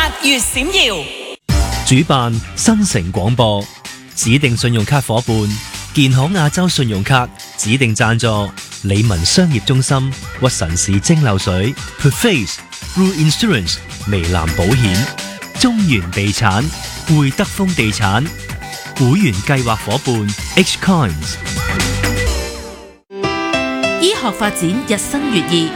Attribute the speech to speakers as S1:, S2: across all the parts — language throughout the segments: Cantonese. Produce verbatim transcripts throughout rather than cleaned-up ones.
S1: 越閃耀。
S2: 主辦新城廣播，指定信用卡伙伴建行亞洲信用卡，指定贊助理文商業中心、屈臣氏蒸餾水、Perface Blue Insurance、微藍保險、中原地產、會德豐地產，會員計劃伙伴 H Coins。
S3: 醫學發展日新月異，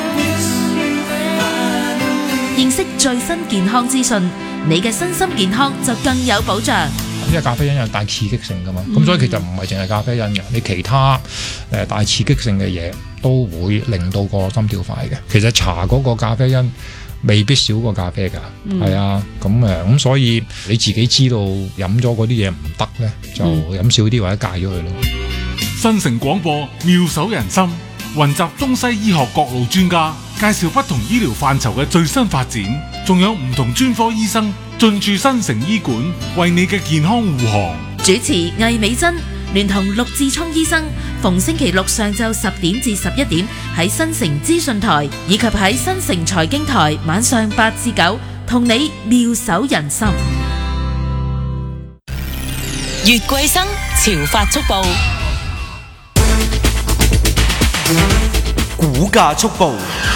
S3: 認識最新健康資訊，你嘅身心健康就更有保障。
S4: 因為咖啡因有大刺激性噶嘛，咁、嗯、所以其實唔係淨係咖啡因嘅，你其他誒、呃、大刺激性嘅嘢都會令到個心跳快嘅。其實茶嗰個咖啡因未必少過咖啡㗎，係、嗯、啊，咁誒咁所以你自己知道飲咗嗰啲嘢唔得咧，就飲少啲或者戒咗佢咯。
S5: 新城廣播妙手仁心，雲集中西醫學各路專家，介紹不同醫療範疇嘅最新發展，仲有唔同專科醫生進駐新城醫館，為你嘅健康護航。
S3: 主持魏美珍聯同陸志聰醫生，逢星期六上晝十點至十一點喺新城資訊台，以及喺新城財經台晚上八至九，同你妙手仁心。
S1: 越貴生潮發速報，
S6: 股價速報。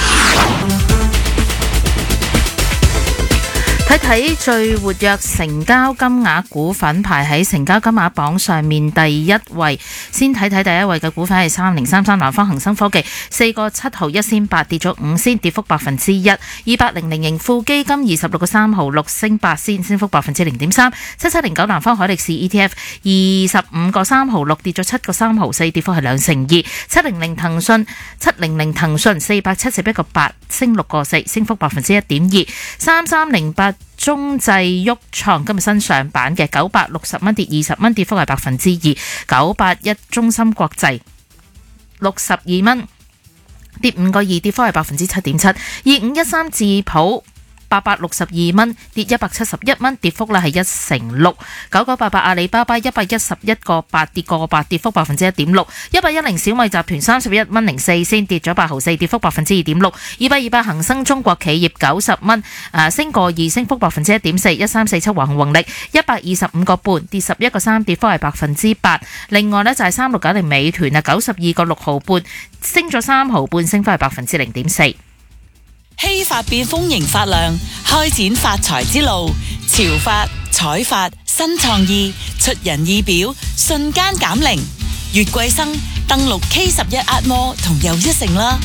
S3: 睇睇最活躍成交金額股份排喺成交金額榜上面第一位，先睇睇第一位嘅股份係三零三三南方恒生科技，四個七毫一仙八，跌咗五仙，跌幅百分之一。二八零零盈富基金二十六個三毫六，升八仙，升幅百分之零點三。七七零九南方海力士 E T F 二十五個三毫六，跌咗七個三毫四，跌幅係兩成二。七零零騰訊七零零騰訊四百七十一個八，升六個四，升幅百分之一點二。三三零八中製旭創今日新上板嘅九百六十蚊，跌二十蚊，跌幅係百分之二。九八一中芯國際六十二蚊，跌五個二，跌幅係百分之七點七。二五一三智普八百六十二蚊，跌一百七十一蚊，跌幅咧係一成六。九九八八阿里巴巴一百一十一個八，跌個八，跌幅百分之一點六。一百一零小米集團三十一蚊零四先，跌咗八毫四，跌幅百分之二點六。二百二八恒生中國企業九十蚊，誒升個二，升幅百分之一點四。一三四七華虹宏力一百二十五個半，跌十一個三，跌幅係百分之八。另外呢，就係三六九零美團啊，九十二個六毫半，升咗三毫半，升幅係百分之零點四。
S1: 希法變豐盈發亮，開展發財之路。潮發、彩發、新創意，出人意表，瞬間減齡。越貴生登錄 K 十一壓摩同又一城啦。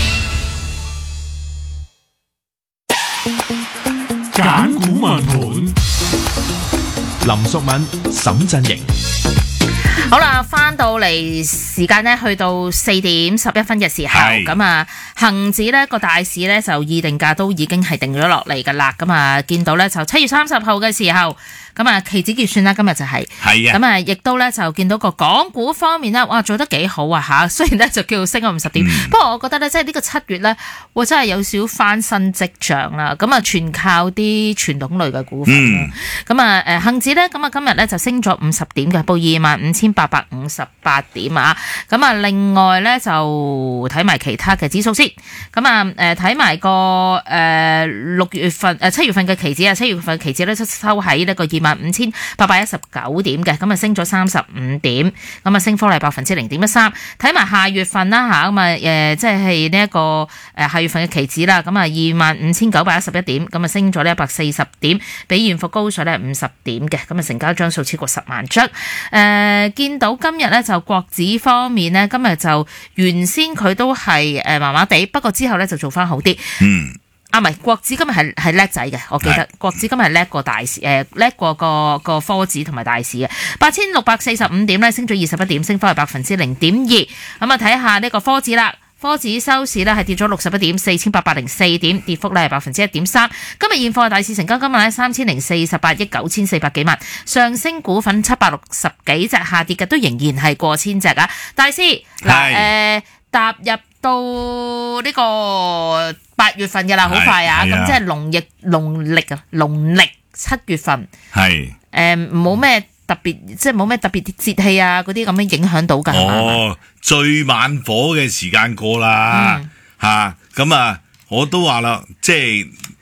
S5: 揀股問盤，
S2: 林淑敏、沈振盈。
S3: 好啦，翻到嚟時間呢，去到四點十一分嘅時候，咁啊，恒指呢個大市呢，就議定價都已經係定咗落嚟噶啦，咁啊，見到呢，就七月三十號嘅時候。咁啊，期指結算啦，今日就係、是，咁啊，亦都咧就見到個港股方面咧，哇，做得幾好啊嚇！雖然咧就叫升咗五十點，嗯、不過我覺得咧，即係呢個七月咧，哇，真係有少翻身跡象啦。咁啊，全靠啲傳統類嘅股份啦。咁啊、嗯，誒，恆指咧，咁啊，今日咧就升咗五十點嘅，報二萬五千八百五十八點啊。咁啊，另外咧就睇埋其他嘅指數先。咁啊，誒，睇埋個誒六月份誒七月份嘅期指啊，七月份嘅期指咧收喺呢個二萬五千八百一十九點嘅，咁啊升咗三十五點，咁啊升幅係百分之零點一三。睇埋下月份啦吓，咁啊誒即係呢一個誒下月份嘅期指啦，咁啊二萬五千九百一十一點，咁啊升咗呢一百四十點，比現貨高水咧五十點嘅，咁啊成交張數超過十萬張。誒、呃、見到今日咧就國指方面咧，今日就原先佢都係誒麻麻地，不過之後咧就做翻好啲。嗯。啊，唔係，國指今日係係叻仔嘅，我記得國指今日係叻過大市，誒叻過個個科指同埋大市嘅，八千六百四十五點咧，升咗二十一點，升幅係百分之零點二。咁啊，睇下呢個科指啦，科指收市咧係跌咗六十一點，四千八百零四點，跌幅咧係百分之一點三。今日現貨大市成交今日咧三千零四十八億九千四百幾萬，上升股份七百六十幾隻，下跌嘅都仍然係過千隻啊。大師嗱誒踏入到呢個八月份嘅啦，好快啊！咁即係農曆農曆啊，農曆七月份係誒冇咩特別，即係冇咩特別啲節氣啊，嗰啲咁樣影響到㗎。
S7: 哦，最猛火嘅時間過啦嚇，咁啊，我都話啦，即係